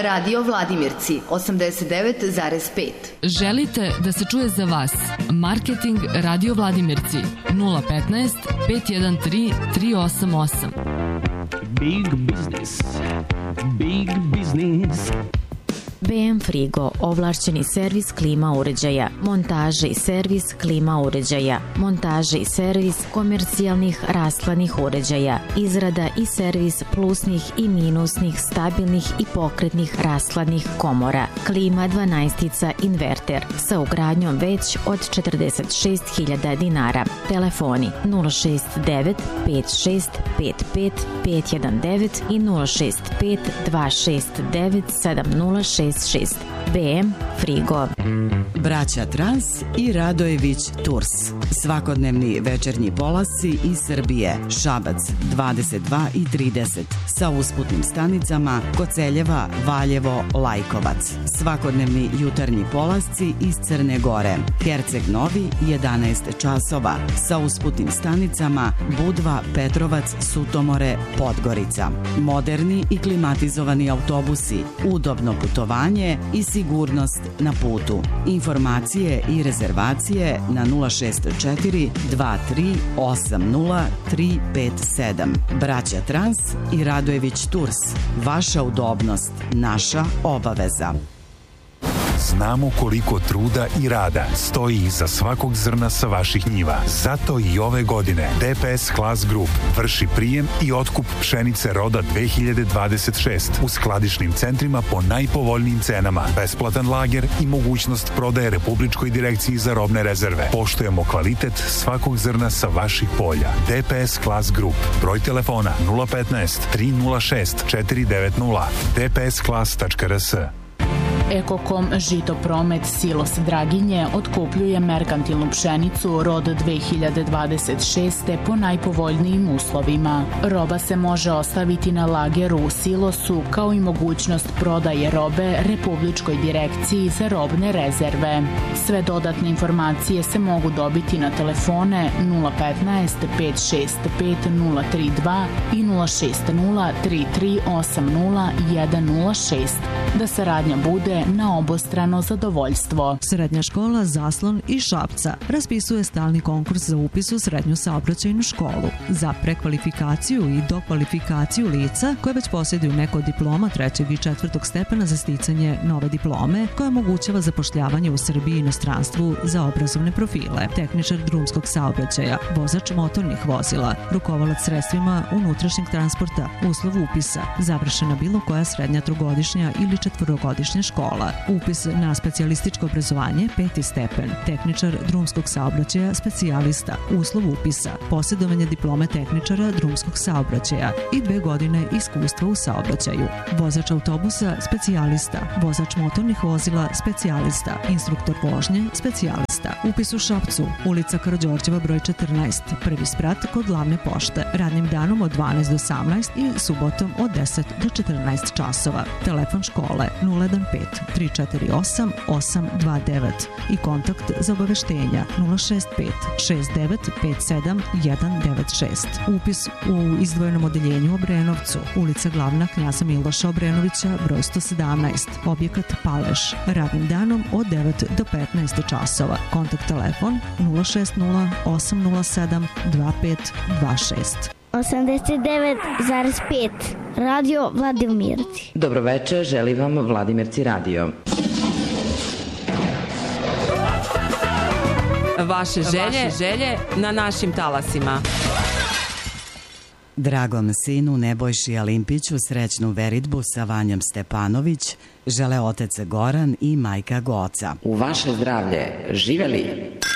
Radio Vladimirci 89,5. Želite da se čuje za vas? Marketing Radio Vladimirci 015 513 388. Big business. Big business. BM Frigo, ovlašćeni servis klima uređaja, montaže i servis klima uređaja, montaže i servis komercijalnih rastlanih uređaja, izrada i servis plusnih i minusnih, stabilnih i pokretnih rastlanih komora, klima 12 inverter sa ugradnjom već od 46.000 dinara. Telefoni 069 56 55 519 i 065 269 706. BM Frigo. Braća Trans i Radojević Tours. Svakodnevni večernji polasci iz Srbije. Šabac 22 i 30 sa usputnim stanicama Koceljeva, Valjevo, Lajkovac. Svakodnevni jutarnji polasci iz Crne Gore. Herceg Novi 11 časova sa usputnim stanicama Budva, Petrovac, Sutomore, Podgorica. Moderni i klimatizovani autobusi, udobno putovanje i sigurnost na putu. Informacije i rezervacije na 064 23 80 357. Braća Trans i Radojević Tours. Vaša udobnost, naša obaveza. Znamo koliko truda i rada stoji iza svakog zrna sa vaših njiva. Zato i ove godine DPS Class Group vrši prijem i otkup pšenice roda 2026 u skladišnim centrima po najpovoljnijim cenama, besplatan lager i mogućnost prodaje Republičkoj direkciji za robne rezerve. Poštujemo kvalitet svakog zrna sa vaših polja. DPS Class Group. Broj telefona 015 306 490 dpsclass.rs. Ekokom Žitopromet Silos Draginje otkupljuje merkantilnu pšenicu rod 2026. po najpovoljnijim uslovima. Roba se može ostaviti na lageru u silosu kao i mogućnost prodaje robe Republičkoj direkciji za robne rezerve. Sve dodatne informacije se mogu dobiti na telefone 015 565 032 i 060 3380 106. Da saradnja bude na obostrano zadovoljstvo. Srednja škola Zaslon iz Šapca raspisuje stalni konkurs za upis u srednju saobraćajnu školu za prekvalifikaciju i dokvalifikaciju lica koje već posjeduju neko od diploma 3. i 4. stepena za sticanje nove diplome koja omogućava zapošljavanje u Srbiji i inostranstvu za obrazovne profile. Tehničar drumskog saobraćaja, vozač motornih vozila, rukovalac sredstvima unutrašnjeg transporta, uslov upisa, završena bilo koja srednja trogodišnja ili četvorogodišnja škola. Upis na specijalističko obrazovanje 5. stepen. Tehničar drumskog saobraćaja specijalista. Uslov upisa. Posjedovanje diplome tehničara drumskog saobraćaja i 2 godine iskustva u saobraćaju. Vozač autobusa specijalista. Vozač motornih vozila specijalista. Instruktor vožnje specijalista. Upis u Šapcu. Ulica Karađorđeva broj 14. Prvi sprat kod glavne pošte. Radnim danom od 12 do 18 i subotom od 10 do 14 časova. Telefon škole 015 348 829 i kontakt za obaveštenja 065 69 57 196. Upis u izdvojenom odeljenju u Obrenovcu, ulica Glavna Knjaza Miloša Obrenovića broj 117, objekat Paleš, radnim danom od 9 do 15 časova. Kontakt telefon 060 807 2526. 89,5 Radio Vladimirci. Dobroveče, želi vam Vladimirci radio. Vaše želje na našim talasima. Dragom sinu Nebojši Alimpiću srećnu veritbu sa Vanjom Stepanović žele otac Goran i majka Goca. U vaše zdravlje, živeli!